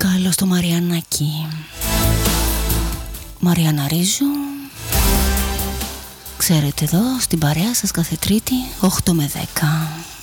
Καλό στο Μαριανάκι. Μαριάννα Ρίζου. Ξέρετε, εδώ στην παρέα σας κάθε Τρίτη 8 με 10.